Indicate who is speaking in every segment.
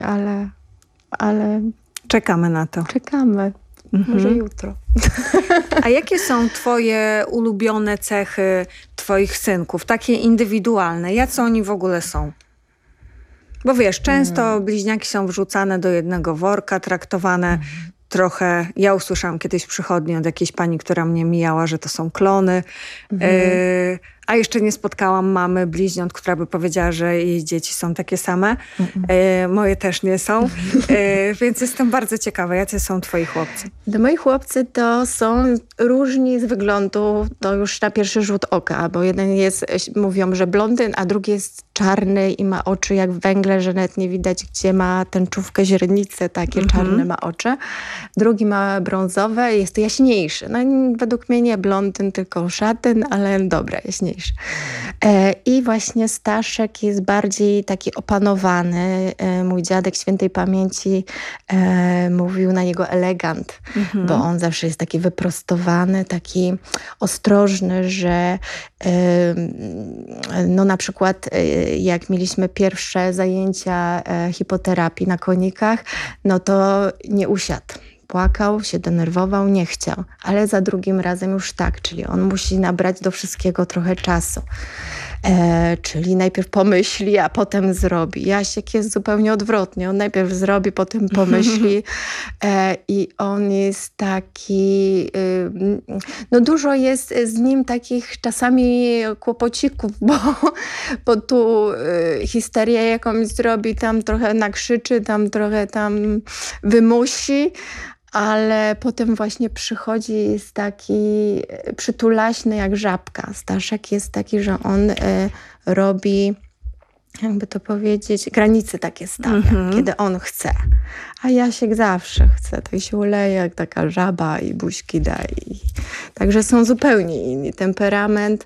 Speaker 1: ale
Speaker 2: Czekamy na to.
Speaker 1: czekamy. Może jutro.
Speaker 2: A jakie są twoje ulubione cechy twoich synków? Takie indywidualne. Jacy oni w ogóle są? Bo wiesz, często bliźniaki są wrzucane do jednego worka, traktowane trochę... Ja usłyszałam kiedyś w przychodni od jakiejś pani, która mnie mijała, że to są klony. A jeszcze nie spotkałam mamy bliźniąt, która by powiedziała, że jej dzieci są takie same. Moje też nie są. Więc jestem bardzo ciekawa, jacy są twoi chłopcy.
Speaker 1: Moi chłopcy to są różni z wyglądu, to już na pierwszy rzut oka, bo jeden jest, mówią, że blondyn, a drugi jest czarny i ma oczy jak węgle, że nawet nie widać, gdzie ma tęczówkę, źrenice, takie czarne ma oczy. Drugi ma brązowe, jest to jaśniejszy. No według mnie nie blondyn, tylko szatyn, ale dobra, jaśniejszy. I właśnie Staszek jest bardziej taki opanowany. Mój dziadek świętej pamięci mówił na niego elegant, bo on zawsze jest taki wyprostowany, taki ostrożny, że no na przykład jak mieliśmy pierwsze zajęcia hipoterapii na konikach, no to nie usiadł. Płakał, się denerwował, nie chciał. Ale za drugim razem już tak, czyli on musi nabrać do wszystkiego trochę czasu. Czyli najpierw pomyśli, a potem zrobi. Jasiek jest zupełnie odwrotnie. On najpierw zrobi, potem pomyśli. I on jest taki... no dużo jest z nim takich czasami kłopocików, bo tu histerię jakąś zrobi, tam trochę nakrzyczy, tam trochę wymusi. Ale potem właśnie przychodzi, jest taki przytulaśny jak żabka. Staszek jest taki, że on robi, jakby to powiedzieć, granice takie stawia, kiedy on chce. A Jasiek zawsze chce, tak się uleje jak taka żaba i buźki daje. Także są zupełnie inni. Temperament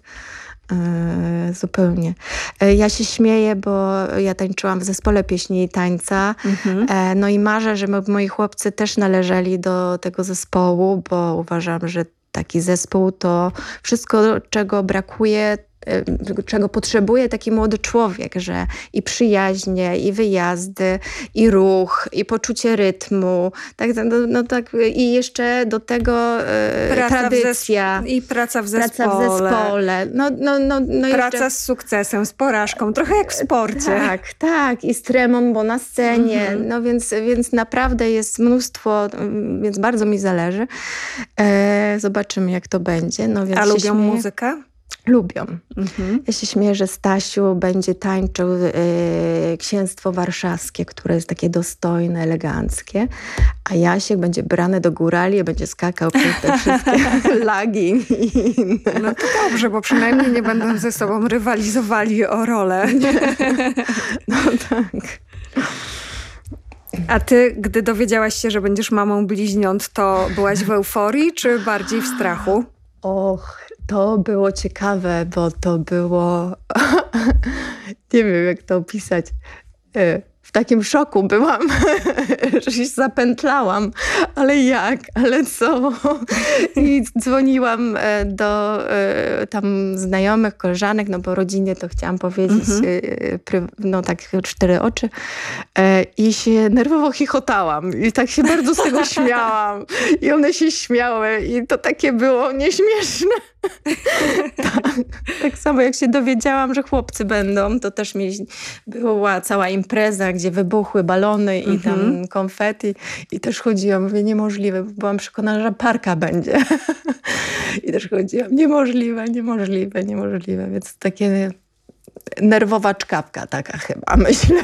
Speaker 1: zupełnie. Ja się śmieję, bo ja tańczyłam w zespole pieśni i tańca. No i marzę, żeby moi chłopcy też należeli do tego zespołu, bo uważam, że taki zespół to wszystko, czego brakuje, czego potrzebuje taki młody człowiek, że i przyjaźnie, i wyjazdy, i ruch, i poczucie rytmu. Tak, no tak, i jeszcze do tego tradycja.
Speaker 2: I praca w zespole.
Speaker 1: Praca w zespole. No
Speaker 2: praca
Speaker 1: jeszcze...
Speaker 2: z sukcesem, z porażką. Trochę jak w sporcie.
Speaker 1: Tak. I z tremą, bo na scenie. No więc naprawdę jest mnóstwo, więc bardzo mi zależy. Zobaczymy, jak to będzie. No, więc
Speaker 2: a lubią muzykę?
Speaker 1: Lubią. Ja się śmieję, że Stasiu będzie tańczył Księstwo Warszawskie, które jest takie dostojne, eleganckie, a Jasiek będzie brany do górali i będzie skakał przez te wszystkie lagi i inne.
Speaker 2: No to dobrze, bo przynajmniej nie będą ze sobą rywalizowali o rolę.
Speaker 1: No tak.
Speaker 2: A ty, gdy dowiedziałaś się, że będziesz mamą bliźniąt, to byłaś w euforii, czy bardziej w strachu?
Speaker 1: To było ciekawe, bo to było... nie wiem, jak to opisać. W takim szoku byłam, że się zapętlałam. Ale jak? Ale co? I dzwoniłam do tam znajomych, koleżanek, no bo rodzinie to chciałam powiedzieć, no tak 4 oczy. I się nerwowo chichotałam. I tak się bardzo z tego śmiałam. I one się śmiały. I to takie było nieśmieszne. Tak samo jak się dowiedziałam, że chłopcy będą, to też była cała impreza, gdzie wybuchły balony i tam konfetti. I też chodziłam, mówię, niemożliwe, bo byłam przekonana, że parka będzie. I też chodziłam, niemożliwe. Więc takie nerwowa czkawka taka chyba, myślę.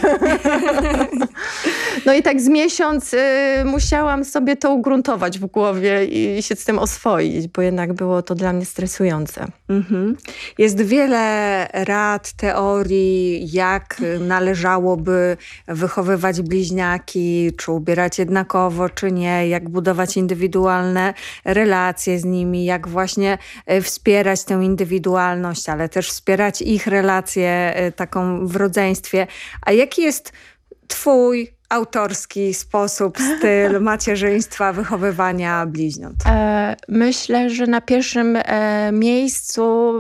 Speaker 1: No i tak z miesiąc musiałam sobie to ugruntować w głowie i się z tym oswoić, bo jednak było to dla mnie stresujące.
Speaker 2: Jest wiele rad, teorii, jak należałoby wychowywać bliźniaki, czy ubierać jednakowo, czy nie, jak budować indywidualne relacje z nimi, jak właśnie wspierać tę indywidualność, ale też wspierać ich relacje taką w rodzeństwie. A jaki jest twój autorski sposób, styl macierzyństwa, wychowywania bliźniąt?
Speaker 1: Myślę, że na pierwszym miejscu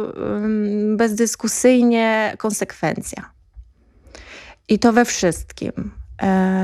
Speaker 1: bezdyskusyjnie konsekwencja. I to we wszystkim.